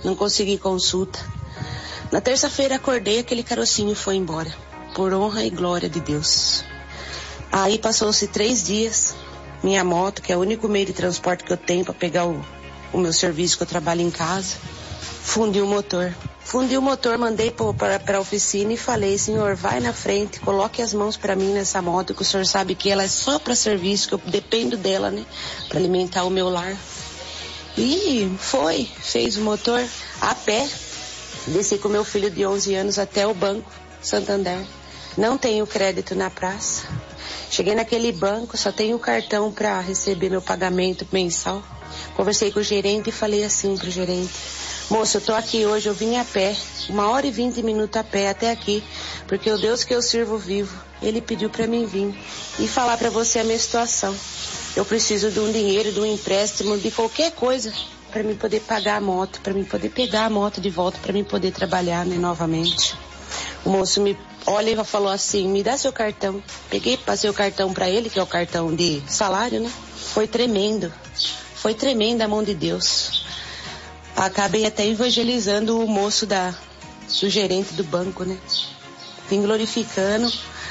não consegui consulta. Na terça-feira acordei, aquele carocinho foi embora, por honra e glória de Deus. Aí passou-se 3 dias, minha moto, que é o único meio de transporte que eu tenho para pegar o meu serviço, que eu trabalho em casa, fundiu o motor. Fundiu o motor, mandei para a oficina e falei: senhor, vai na frente, coloque as mãos para mim nessa moto, que o senhor sabe que ela é só para serviço, que eu dependo dela, né, para alimentar o meu lar. E fez o motor a pé. Desci com meu filho de 11 anos até o Banco Santander. Não tenho crédito na praça. Cheguei naquele banco, só tenho cartão para receber meu pagamento mensal. Conversei com o gerente e falei assim pro gerente: moço, eu tô aqui hoje, eu vim a pé, 1h e 20 minutos a pé até aqui, porque o Deus que eu sirvo vivo, ele pediu para mim vir e falar para você a minha situação. Eu preciso de um dinheiro, de um empréstimo, de qualquer coisa para mim poder pagar a moto, para mim poder pegar a moto de volta, para mim poder trabalhar, né, novamente. O moço me olha e falou assim: me dá seu cartão. Peguei, passei o cartão para ele, que é o cartão de salário, né? Foi tremenda a mão de Deus. Acabei até evangelizando o moço do gerente do banco, né? Vim glorificando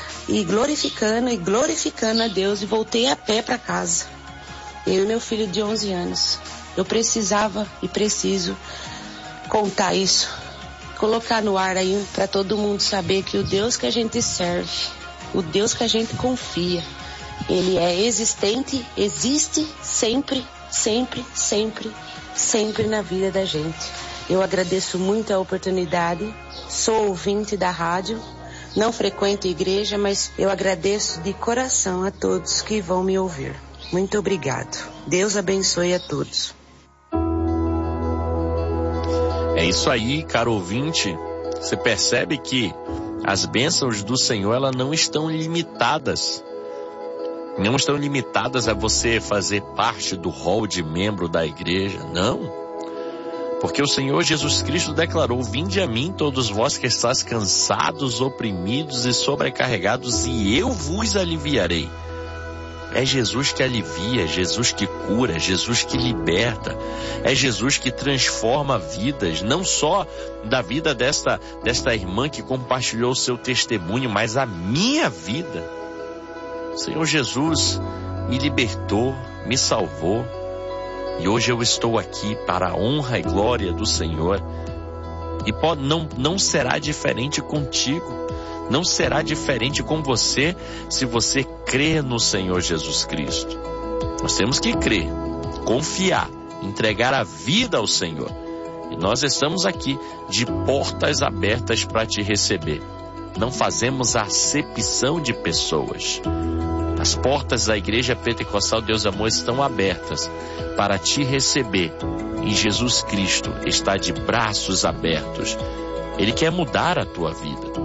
a Deus e voltei a pé para casa. Eu e meu filho de 11 anos. Eu precisava e preciso contar isso, colocar no ar aí para todo mundo saber que o Deus que a gente serve, o Deus que a gente confia, ele é existente, existe sempre, sempre, sempre, sempre na vida da gente. Eu agradeço muito a oportunidade, sou ouvinte da rádio, não frequento igreja, mas eu agradeço de coração a todos que vão me ouvir. Muito obrigado. Deus abençoe a todos. É isso aí, caro ouvinte. Você percebe que as bênçãos do Senhor, elas não estão limitadas. Não estão limitadas a você fazer parte do rol de membro da igreja, não. Porque o Senhor Jesus Cristo declarou: vinde a mim todos vós que estáis cansados, oprimidos e sobrecarregados, e eu vos aliviarei. É Jesus que alivia, é Jesus que cura, é Jesus que liberta, é Jesus que transforma vidas, não só da vida desta irmã que compartilhou o seu testemunho, mas a minha vida. O Senhor Jesus me libertou, me salvou, e hoje eu estou aqui para a honra e glória do Senhor. E não será diferente contigo. Não será diferente com você se você crer no Senhor Jesus Cristo. Nós temos que crer, confiar, entregar a vida ao Senhor. E nós estamos aqui de portas abertas para te receber. Não fazemos acepção de pessoas. As portas da Igreja Pentecostal Deus Amor estão abertas para te receber. E Jesus Cristo está de braços abertos. Ele quer mudar a tua vida.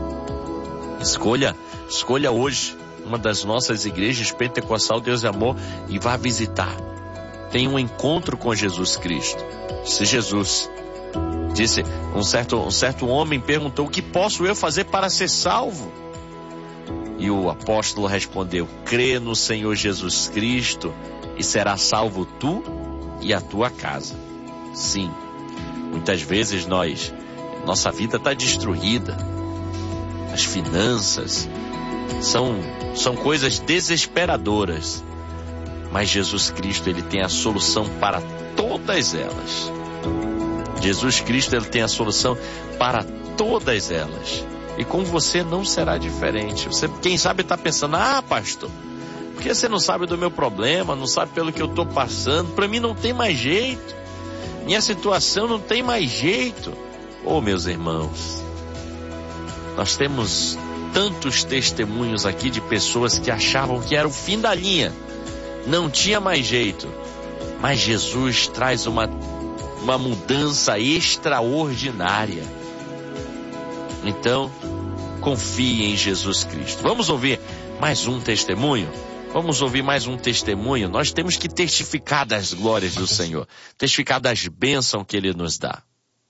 Escolha hoje uma das nossas igrejas Pentecostal Deus e Amor e vá visitar. Tenha um encontro com Jesus Cristo. Se Jesus disse, um certo homem perguntou: o que posso eu fazer para ser salvo? E o apóstolo respondeu: crê no Senhor Jesus Cristo e será salvo tu e a tua casa. Sim, muitas vezes nossa vida está destruída. As finanças são coisas desesperadoras, mas Jesus Cristo, ele tem a solução para todas elas. Jesus Cristo, ele tem a solução para todas elas, e com você não será diferente. Você, quem sabe, está pensando: pastor, porque você não sabe do meu problema, não sabe pelo que eu estou passando, para mim não tem mais jeito, minha situação não tem mais jeito. Meus irmãos, nós temos tantos testemunhos aqui de pessoas que achavam que era o fim da linha, não tinha mais jeito, mas Jesus traz uma mudança extraordinária. Então, confie em Jesus Cristo. Vamos ouvir mais um testemunho? Nós temos que testificar das glórias do Senhor, testificar das bênçãos que Ele nos dá.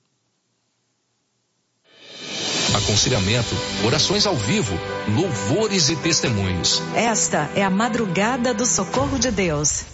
Aconselhamento, orações ao vivo, louvores e testemunhos. Esta é a madrugada do socorro de Deus.